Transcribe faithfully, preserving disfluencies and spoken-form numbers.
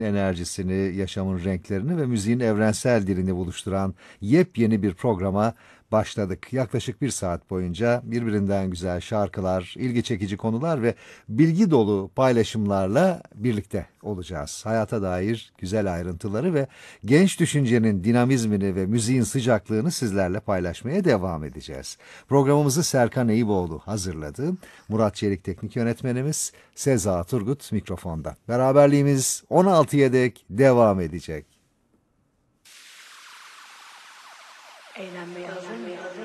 enerjisini, yaşamın renklerini ve müziğin evrensel dilini buluşturan yepyeni bir programa başladık. Yaklaşık bir saat boyunca birbirinden güzel şarkılar, ilgi çekici konular ve bilgi dolu paylaşımlarla birlikte olacağız. Hayata dair güzel ayrıntıları ve genç düşüncenin dinamizmini ve müziğin sıcaklığını sizlerle paylaşmaya devam edeceğiz. Programımızı Serkan Eyüboğlu hazırladı. Murat Çelik teknik yönetmenimiz, Seza Turgut mikrofonda. Beraberliğimiz on altıya dek devam edecek. Eğlenmeye hazır mıyız?